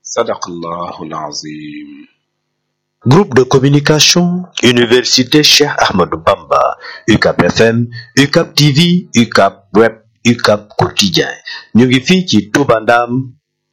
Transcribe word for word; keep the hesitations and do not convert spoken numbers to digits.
Sadaqallahul Azim. Groupe de communication Université Cheikh Ahmadou Bamba, U C A B F M, U C A B T V, U C A B Web, U C A B Quotidien. Ñu ngi fii ci Touba Ndam